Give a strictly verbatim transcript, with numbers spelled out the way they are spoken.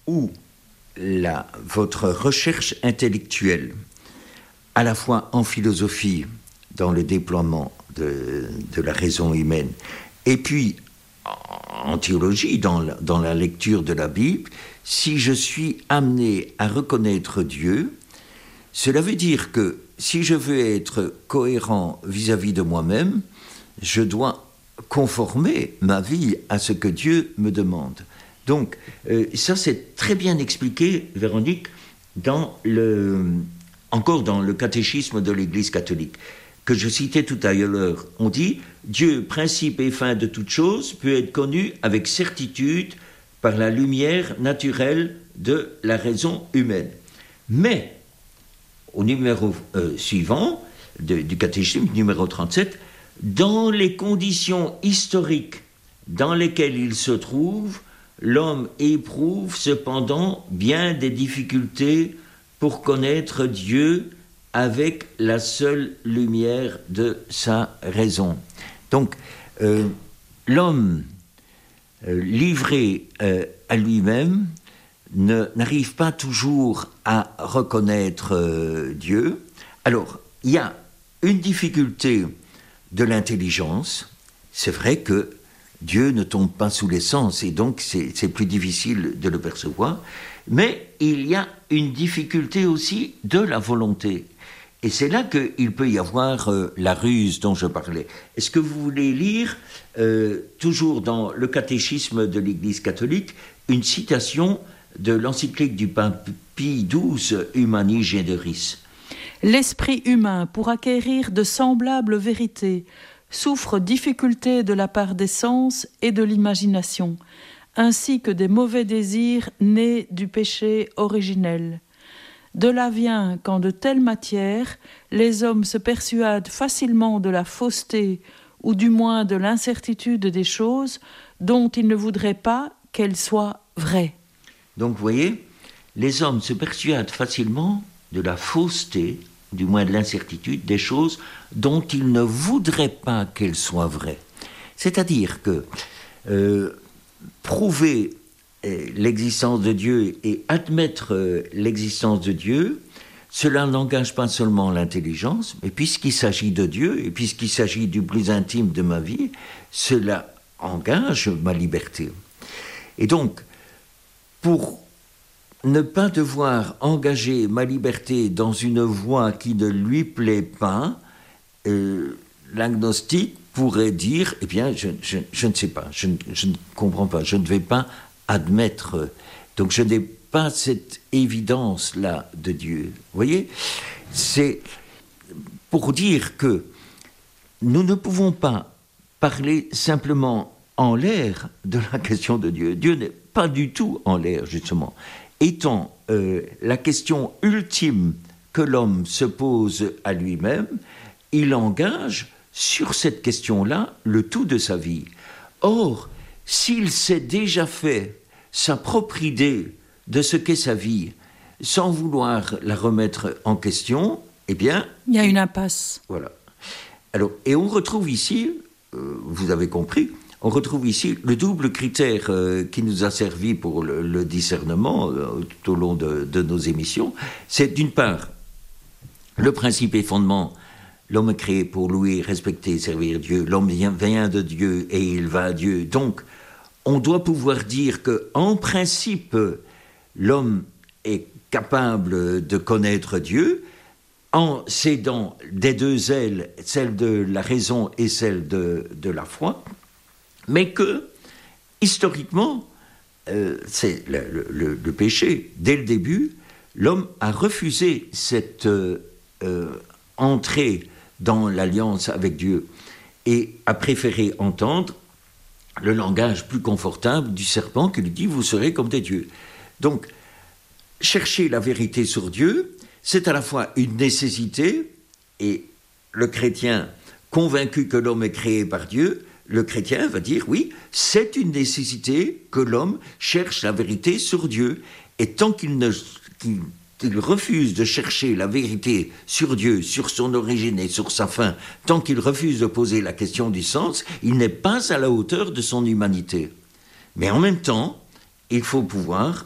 où la, votre recherche intellectuelle, à la fois en philosophie, dans le déploiement de, de la raison humaine, et puis en théologie, dans la, dans la lecture de la Bible, si je suis amené à reconnaître Dieu, cela veut dire que si je veux être cohérent vis-à-vis de moi-même, je dois conformer ma vie à ce que Dieu me demande. Donc, euh, ça c'est très bien expliqué, Véronique, dans le, encore dans le catéchisme de l'Église catholique, que je citais tout à l'heure. On dit « Dieu, principe et fin de toute chose, peut être connu avec certitude par la lumière naturelle de la raison humaine. » Mais, au numéro euh, suivant, de, du catéchisme, numéro trente-sept, dans les conditions historiques dans lesquelles il se trouve, l'homme éprouve cependant bien des difficultés pour connaître Dieu avec la seule lumière de sa raison. Donc, euh, l'homme euh, livré euh, à lui-même ne, n'arrive pas toujours à reconnaître euh, Dieu. Alors, il y a une difficulté de l'intelligence. C'est vrai que Dieu ne tombe pas sous les sens et donc c'est, c'est plus difficile de le percevoir. Mais il y a une difficulté aussi de la volonté. Et c'est là qu'il peut y avoir euh, la ruse dont je parlais. Est-ce que vous voulez lire, euh, toujours dans le catéchisme de l'Église catholique, une citation de l'encyclique du pape Pie douze, Humani Generis ? L'esprit humain, pour acquérir de semblables vérités, souffre difficultés de la part des sens et de l'imagination, ainsi que des mauvais désirs nés du péché originel. De là vient qu'en de telles matières, les hommes se persuadent facilement de la fausseté ou du moins de l'incertitude des choses dont ils ne voudraient pas qu'elles soient vraies. Donc vous voyez, les hommes se persuadent facilement de la fausseté, du moins de l'incertitude, des choses dont ils ne voudraient pas qu'elles soient vraies. C'est-à-dire que euh, prouver euh, l'existence de Dieu et admettre euh, l'existence de Dieu, cela n'engage pas seulement l'intelligence, mais puisqu'il s'agit de Dieu et puisqu'il s'agit du plus intime de ma vie, cela engage ma liberté. Et donc, pour ne pas devoir engager ma liberté dans une voie qui ne lui plaît pas, euh, l'agnostique pourrait dire, eh bien, je, je, je ne sais pas, je, je ne comprends pas, je ne vais pas admettre. Donc je n'ai pas cette évidence-là de Dieu. Vous voyez ? C'est pour dire que nous ne pouvons pas parler simplement en l'air de la question de Dieu. Dieu n'est pas du tout en l'air, justement. Étant euh, la question ultime que l'homme se pose à lui-même, il engage sur cette question-là le tout de sa vie. Or, s'il s'est déjà fait sa propre idée de ce qu'est sa vie, sans vouloir la remettre en question, eh bien... Il y a une impasse. Voilà. Alors, et on retrouve ici, euh, vous avez compris, on retrouve ici le double critère euh, qui nous a servi pour le, le discernement euh, tout au long de, de nos émissions. C'est d'une part le principe et fondement, l'homme est créé pour louer, respecter et servir Dieu. L'homme vient, vient de Dieu et il va à Dieu. Donc, on doit pouvoir dire qu'en principe, l'homme est capable de connaître Dieu en s'aidant des deux ailes, celle de la raison et celle de, de la foi. Mais que, historiquement, euh, c'est le, le, le péché. Dès le début, l'homme a refusé cette euh, euh, entrée dans l'alliance avec Dieu et a préféré entendre le langage plus confortable du serpent qui lui dit « vous serez comme des dieux ». Donc, chercher la vérité sur Dieu, c'est à la fois une nécessité, et le chrétien convaincu que l'homme est créé par Dieu, le chrétien va dire, oui, c'est une nécessité que l'homme cherche la vérité sur Dieu. Et tant qu'il, ne, qu'il, qu'il refuse de chercher la vérité sur Dieu, sur son origine et sur sa fin, tant qu'il refuse de poser la question du sens, il n'est pas à la hauteur de son humanité. Mais en même temps, il faut pouvoir